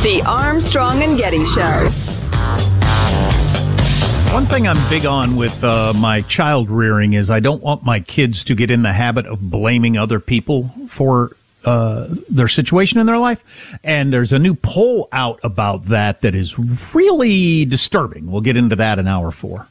The Armstrong and Getty Show. One thing I'm big on with my child rearing is I don't want my kids to get in the habit of blaming other people for their situation in their life. And there's a new poll out about that is really disturbing. We'll get into that in hour 4.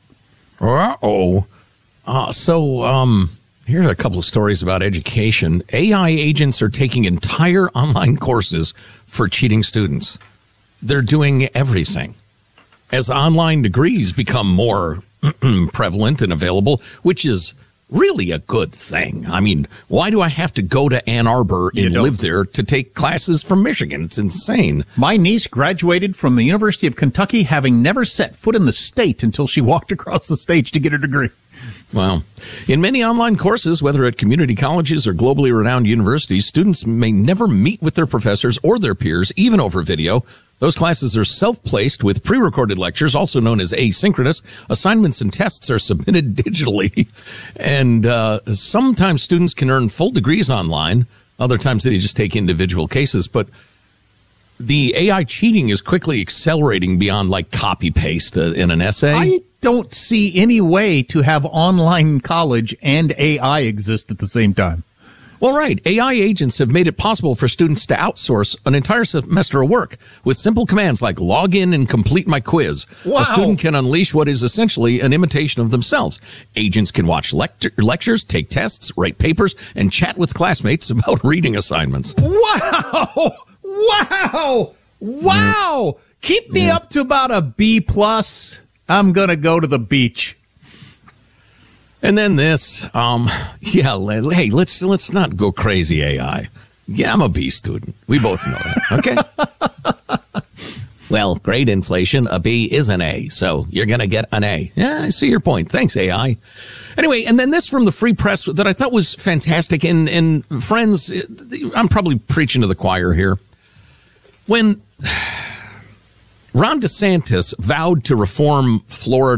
Here's a couple of stories about education. AI agents are taking entire online courses for cheating students. They're doing everything. As online degrees become more prevalent and available, which is really a good thing. I mean, why do I have to go to Ann Arbor and live there to take classes from Michigan? It's insane. My niece graduated from the University of Kentucky having never set foot in the state until she walked across the stage to get her degree. Wow. In many online courses, whether at community colleges or globally renowned universities, students may never meet with their professors or their peers, even over video. Those classes are self-placed with pre-recorded lectures, also known as asynchronous. Assignments and tests are submitted digitally. And sometimes students can earn full degrees online. Other times they just take individual cases. But the AI cheating is quickly accelerating beyond like copy-paste in an essay. I don't see any way to have online college and AI exist at the same time. Well, right. AI agents have made it possible for students to outsource an entire semester of work with simple commands like log in and complete my quiz. Wow. A student can unleash what is essentially an imitation of themselves. Agents can watch lectures, take tests, write papers, and chat with classmates about reading assignments. Wow! Wow! Wow! Keep me up to about a B+. I'm going to go to the beach. And then this, hey, let's not go crazy, AI. Yeah, I'm a B student. We both know that, okay? Well, grade inflation, a B is an A, so you're going to get an A. Yeah, I see your point. Thanks, AI. Anyway, and then this from the Free Press that I thought was fantastic. And friends, I'm probably preaching to the choir here. When Ron DeSantis vowed to reform Florida